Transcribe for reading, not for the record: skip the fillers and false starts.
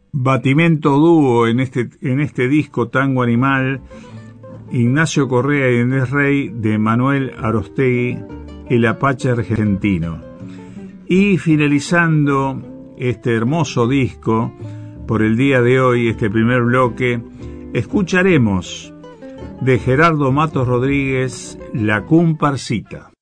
Batimento dúo en este disco Tango Animal, Ignacio Correa y Inés Rey, de Manuel Arostegui, el Apache argentino. Y finalizando este hermoso disco, por el día de hoy, este primer bloque, escucharemos de Gerardo Matos Rodríguez, La Comparsita.